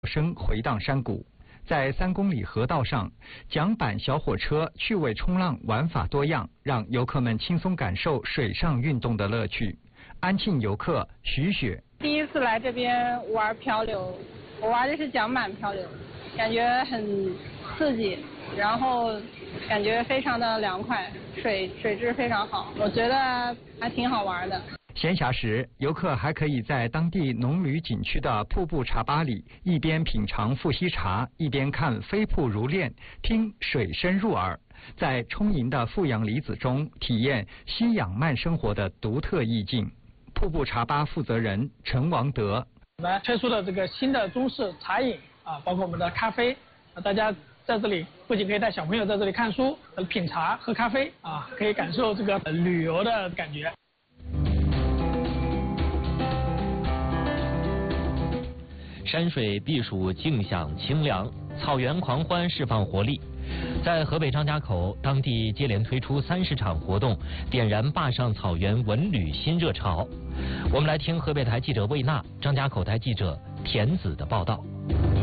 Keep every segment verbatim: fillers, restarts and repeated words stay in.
声回荡山谷。在三公里河道上，桨板小火车趣味冲浪玩法多样，让游客们轻松感受水上运动的乐趣。安庆游客徐雪， 第一次来这边玩漂流，我玩的是桨板漂流，感觉很刺激，然后感觉非常的凉快，水水质非常好，我觉得还挺好玩的。 闲暇时，游客还可以在当地农旅景区的瀑布茶吧里，一边品尝富硒茶，一边看飞瀑如练，听水声入耳，在充盈的富氧离子中体验吸氧慢生活的独特意境。瀑布茶吧负责人陈王德， 我们推出了这个新的中式茶饮啊，包括我们的咖啡，大家在这里不仅可以带小朋友在这里看书、品茶、喝咖啡啊，可以感受这个旅游的感觉。 山水避暑，静享清凉；草原狂欢，释放活力。在河北张家口，当地接连推出三十场活动，点燃坝上草原文旅新热潮。我们来听河北台记者魏娜、张家口台记者田子的报道。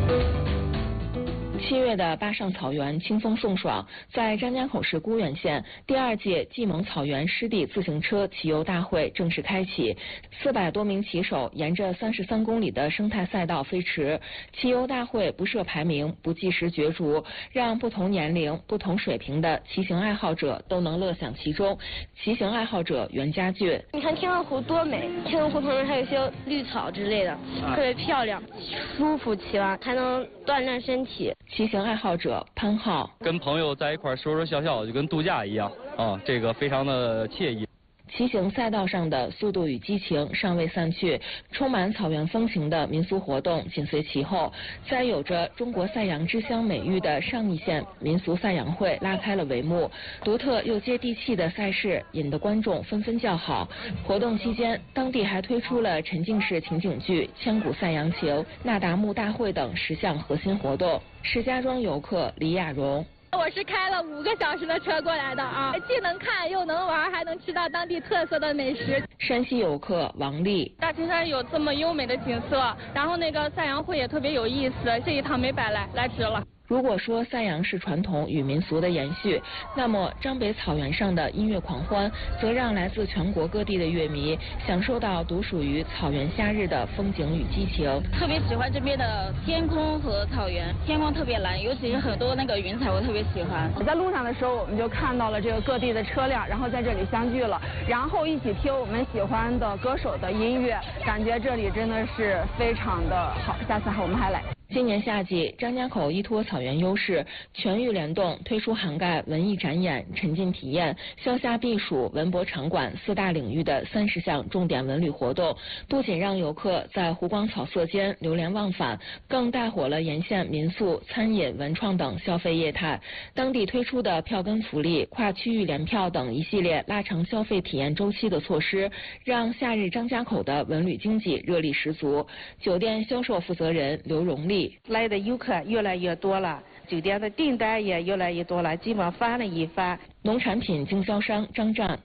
七月的坝上草原轻松送爽，在张家口市沽源县，第二届蓟蒙草原湿地自行车骑游大会正式开启。四百多名骑手沿着三十三公里的生态赛道飞驰。骑游大会不设排名，不计时角逐，让不同年龄、不同水平的骑行爱好者都能乐享其中。骑行爱好者袁家俊， 你看天鹅湖多美，天鹅湖旁边还有一些绿草之类的，特别漂亮，舒服，骑完还能锻炼身体。 骑行爱好者潘浩， 跟朋友在一块说说笑笑，就跟度假一样啊，这个非常的惬意。 骑行赛道上的速度与激情尚未散去，充满草原风情的民俗活动紧随其后。在有着中国赛扬之乡美誉的上义县民俗赛扬会拉开了帷幕，独特又接地气的赛事引得观众纷纷叫好。活动期间，当地还推出了沉浸式情景剧、千古赛扬情、那达慕大会等十项核心活动。石家庄游客李亚荣， 我是开了五个小时的车过来的啊，既能看又能玩，还能吃到当地特色的美食。 山西游客王丽， 大青山有这么优美的景色，然后那个赛扬会也特别有意思，这一趟没白来，来值了。 如果说赛扬是传统与民俗的延续，那么张北草原上的音乐狂欢，则让来自全国各地的乐迷享受到独属于草原夏日的风景与激情。 特别喜欢这边的天空和草原，天空特别蓝，尤其是很多那个云彩，我特别喜欢。 在路上的时候，我们就看到了这个各地的车辆，然后在这里相聚了，然后一起听我们喜欢的歌手的音乐，感觉这里真的是非常的好。下次我们还来。 今年夏季，张家口依托草原优势，全域联动推出涵盖文艺展演、沉浸体验、消夏避暑、文博场馆四大领域的三十项重点文旅活动，不仅让游客在湖光草色间流连忘返，更带火了沿线民宿、餐饮、文创等消费业态。当地推出的票根福利、跨区域联票等一系列拉长消费体验周期的措施，让夏日张家口的文旅经济热力十足。酒店销售负责人刘荣丽， 来的游客越来越多了，酒店的订单也越来越多了，基本翻了一番。 农产品经销商张战，